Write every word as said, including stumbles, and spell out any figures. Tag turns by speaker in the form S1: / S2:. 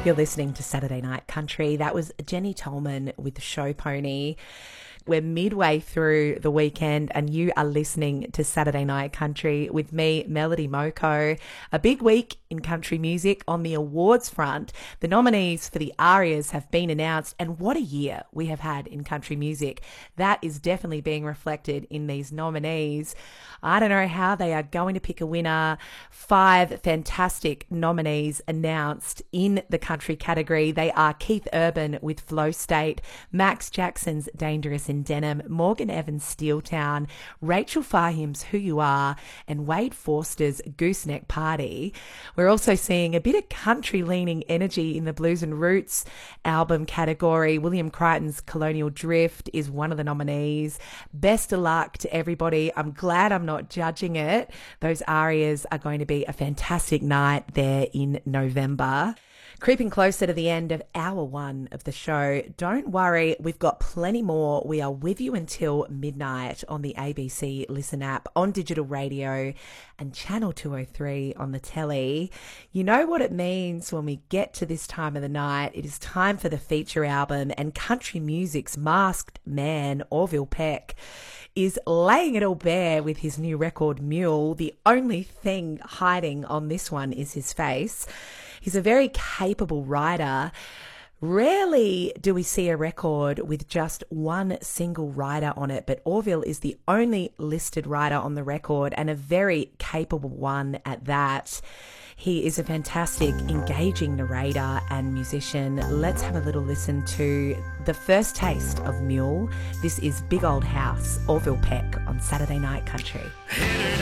S1: You're listening to Saturday Night Country. That was Jenny Tolman with Show Pony. We're midway through the weekend and you are listening to Saturday Night Country with me, Melody Moko. A big week in country music. On the awards front, the nominees for the ARIAs have been announced, and what a year we have had in country music. That is definitely being reflected in these nominees. I don't know how they are going to pick a winner. Five fantastic nominees announced in the country category. They are Keith Urban with Flow State, Max Jackson's Dangerous in Denim, Morgan Evans' Steeltown, Rachel Fahim's Who You Are, and Wade Forster's Gooseneck Party. We're also seeing a bit of country-leaning energy in the Blues and Roots album category. William Crichton's Colonial Drift is one of the nominees. Best of luck to everybody. I'm glad I'm not judging it. Those ARIAs are going to be a fantastic night there in November. Creeping closer to the end of hour one of the show, don't worry, we've got plenty more. We are with you until midnight on the A B C Listen app, on digital radio, and Channel two oh three on the telly. You know what it means when we get to this time of the night. It is time for the feature album, and country music's masked man, Orville Peck, is laying it all bare with his new record, Mule. The only thing hiding on this one is his face. He's a very capable writer. Rarely do we see a record with just one single writer on it, but Orville is the only listed writer on the record, and a very capable one at that. He is a fantastic, engaging narrator and musician. Let's have a little listen to the first taste of Mule. This is Big Old House, Orville Peck on Saturday Night Country.
S2: Hit it